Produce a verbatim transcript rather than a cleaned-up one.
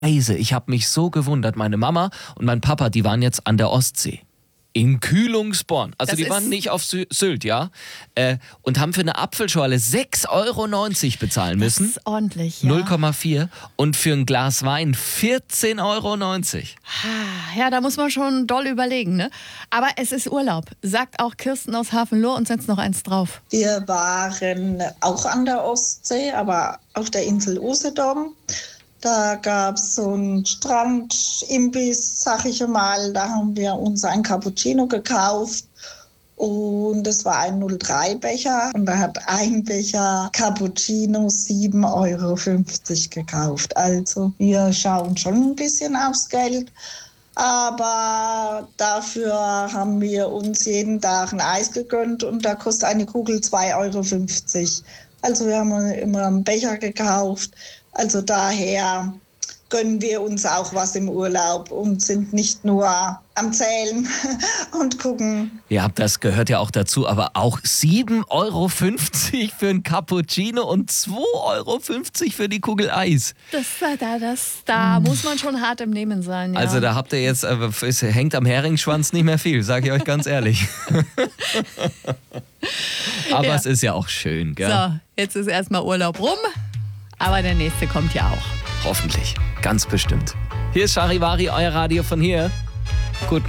Eise. Ich habe mich so gewundert. Meine Mama und mein Papa, die waren jetzt an der Ostsee. In Kühlungsborn. Also Das die ist- waren nicht auf Sy- Sylt, ja. Äh, und haben für eine Apfelschorle sechs Euro neunzig bezahlen Das müssen. ist ordentlich, ja. null Komma vier. Und für ein Glas Wein vierzehn Euro neunzig. Ah, Ja, da muss man schon doll überlegen, ne? Aber es ist Urlaub, sagt auch Kirsten aus Hafenloh und setzt noch eins drauf. Wir waren auch an der Ostsee, aber auf der Insel Usedom. Da gab es so einen Strandimbiss, sag ich mal. Da haben wir uns ein Cappuccino gekauft. Und es war ein null drei Becher. Und da hat ein Becher Cappuccino sieben Euro fünfzig gekauft. Also wir schauen schon ein bisschen aufs Geld. Aber dafür haben wir uns jeden Tag ein Eis gegönnt. Und da kostet eine Kugel zwei Euro fünfzig. Also wir haben immer einen Becher gekauft. Also daher gönnen wir uns auch was im Urlaub und sind nicht nur am Zählen und gucken. Ja, das gehört ja auch dazu, aber auch sieben Euro fünfzig für ein Cappuccino und zwei Euro fünfzig für die Kugel Eis. Das, da, das, da muss man schon hart im Nehmen sein. Ja. Also da habt ihr jetzt, äh, es hängt am Heringsschwanz nicht mehr viel, sage ich euch ganz ehrlich. Aber Ja. es ist ja auch schön, gell? So, jetzt ist erstmal Urlaub rum, aber der nächste kommt ja auch. Hoffentlich, ganz bestimmt. Hier ist Charivari, euer Radio von hier. Guten